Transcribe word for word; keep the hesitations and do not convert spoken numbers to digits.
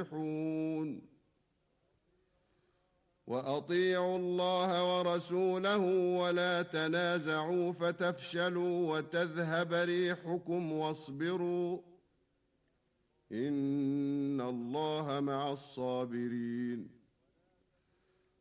تفلحون وأطيعوا الله ورسوله ولا تنازعوا فتفشلوا وتذهب ريحكم واصبروا إن الله مع الصابرين